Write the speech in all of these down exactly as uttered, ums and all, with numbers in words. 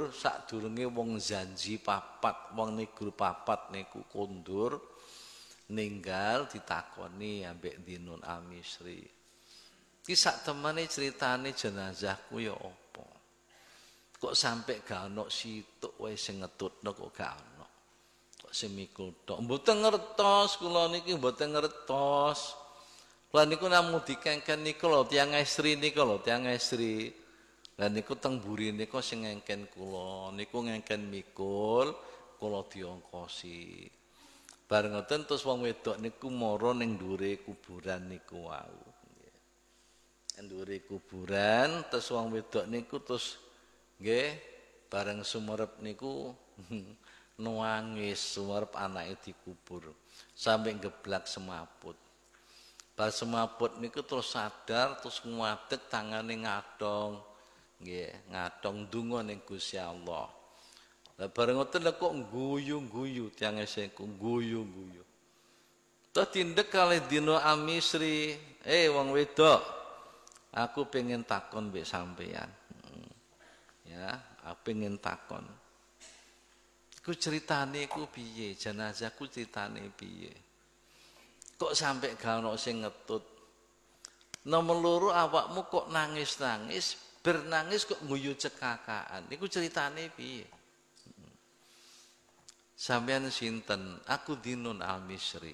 kondur sadurunge wong janji papat, wong niku papat niku kondur ninggal ditakoni ambek Dinun Al-Misri. Ki sak temene critane jenazahku ya apa? Kok sampai gak ono situk wae sing ngetutno kok gak ono. Kok sing mikul tok. Mboten ngertos kula niki mboten ngertos. Kula niku namung dikengken niku lho tiyang estri niku lho tiyang estri. Lah niku teng burine kok sing ngengken kula, niku ngengken mikul, kula diongkosi. Bareng ngoten terus wong wedok niku mara ning ndure kuburan niku wau. Nggih. Ndure kuburan terus wong wedok niku terus nggih bareng sumerep niku nangis sumerep anake dikubur sampai geblak semaput. Bar semaput niku terus sadar terus nguadeg tangane ngadong. Nggih, ngadong donga ning Gusti Allah. Lah bareng ngoten kok guyu-guyu tiyang esengku guyu-guyu. Terus tindek kalih Dinun Al-Misri, "Eh wong wedok, aku pengen takon mbek sampean." Hmm. Ya, aku pengen takon. Iku ceritane iku piye? Jenazahku ceritane piye? Kok sampai gak ono sing ngetut? Nomor loro awakmu kok nangis-nangis? Bernangis kok guyu cekakaan. Niku ceritane piye? Hmm. Sampeyan sinten? Aku Dinun Al-Misri.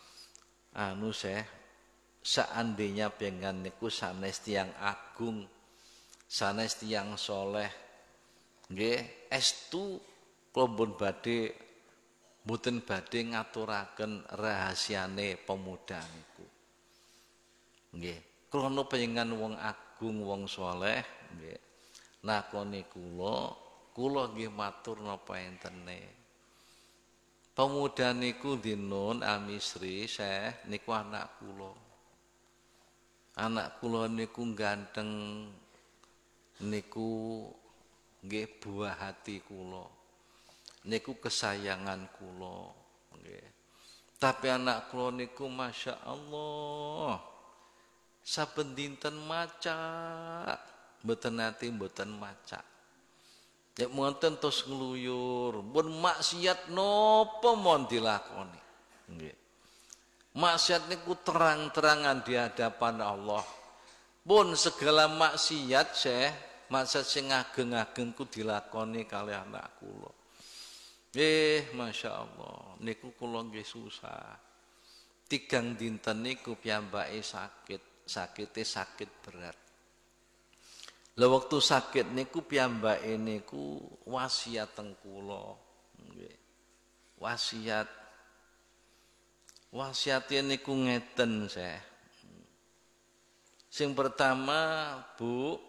Anu Syekh, seandainya pengen niku sanes tiyang agung, sanes tiyang soleh, nggih, estu kula pun badhe mboten badhe ngaturaken rahasiane pemuda niku. Nggih, krana pengen wong agung wong soleh nggih. Nakoni kula, kula nggih matur napa entene. Pemuda niku Dinun Al-Misri, Syekh niku anak kula. Anak kula niku ganteng niku nggih buah hati kula. Niku kesayangan kula nggih. Tapi anak kula niku Masya Allah saben dinten maca mboten nate mboten maca. Nek wonten terus ngluyur, pun maksiat napa mon dilakoni. Nggih. Maksiat niku terang-terangan di hadapan Allah. Pun segala maksiat Syekh, maksiat sing ageng-ageng ku dilakoni kalih anak kula. Eh, Masya Allah, niku kula nggih susah. Tigang dinten niku piyambake sakit, sakite sakit berat. Lah waktu sakit niku piyambake niku wasiat teng kula. Nggih. Wasiat. Wasiate niku ngeten, Syekh. Sing pertama, Bu,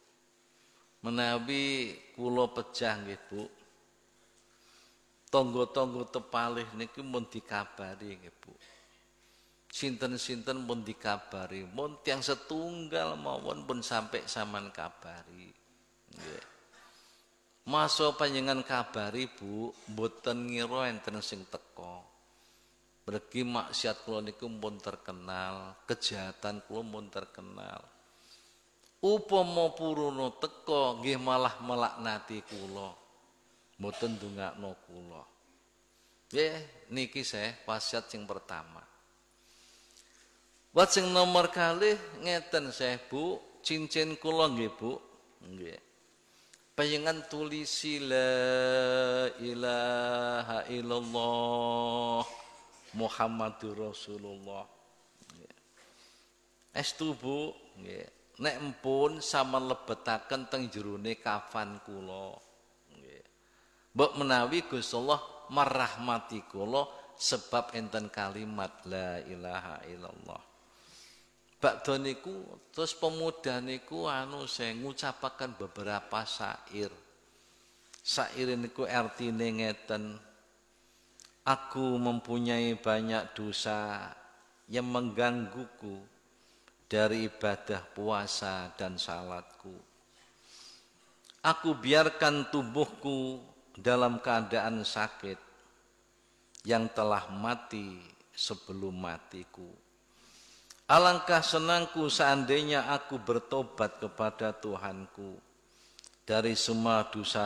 menawi kula pejah nggih, Bu. Tonggo-tonggo tepalih niki mun dikabari nggih, Bu. Sinten-sinten pun dikabari, mun tiyang setunggal mawon pun sampai saman kabari. Nggih. Masa panjenengan kabari, Bu, mboten ngira enten sing teka. Mergi maksiat kula niku pun terkenal, kejahatan kula pun terkenal. Upama puruna teka nggih malah melaknati kula. Mboten ndongakno kula. Nggih, niki saya wasiat sing pertama. Wat sing nomor kalih ngeten Syekh, Bu, cincin kula nggih, Bu. Nggih. Panjenengan tulisi la ilaha illallah Muhammadur Rasulullah. Nggih. Estu, Bu, nggih. Nek empun sampean lebetaken teng jerone kafan kula. Nggih. Mbok menawi Gusti Allah merahmati kula sebab enten kalimat la ilaha illallah. Bakda niku terus pemuda niku anu saya ngucapaken beberapa syair. Syair niku artine ngeten. Aku mempunyai banyak dosa yang menggangguku dari ibadah puasa dan salatku. Aku biarkan tubuhku dalam keadaan sakit yang telah mati sebelum matiku. Alangkah senangku seandainya aku bertobat kepada Tuhanku dari semua dosa